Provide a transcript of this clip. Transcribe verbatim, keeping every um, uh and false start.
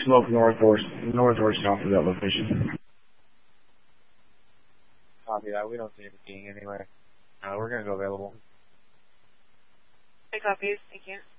smoke north or north or south of that location. Copy that. We don't see anything anywhere. Uh, we're going to go available. I copy. Thank you.